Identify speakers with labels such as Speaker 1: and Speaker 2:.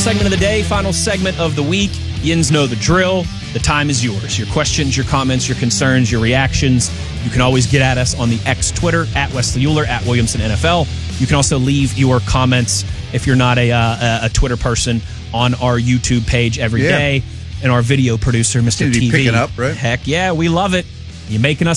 Speaker 1: segment of the day, final segment of the week. Yins know the drill. The time is yours. Your questions, your comments, your concerns, your reactions. You can always get at us on the X Twitter, at Wesley Euler, at Williamson NFL. You can also leave your comments if you're not a Twitter person on our YouTube page every day. And our video producer, Mr. TV.
Speaker 2: Picking up, right?
Speaker 1: Heck yeah, we love it. You're making us